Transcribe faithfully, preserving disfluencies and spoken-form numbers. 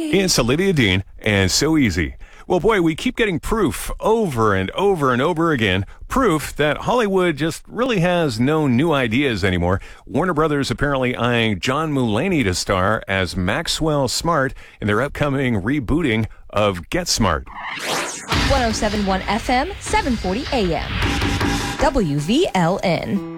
It's Olivia Dean and So Easy. Well, boy, we keep getting proof over and over and over again. Proof that Hollywood just really has no new ideas anymore. Warner Brothers apparently eyeing John Mulaney to star as Maxwell Smart in their upcoming rebooting of Get Smart. one oh seven point one F M, seven forty A M. W V L N.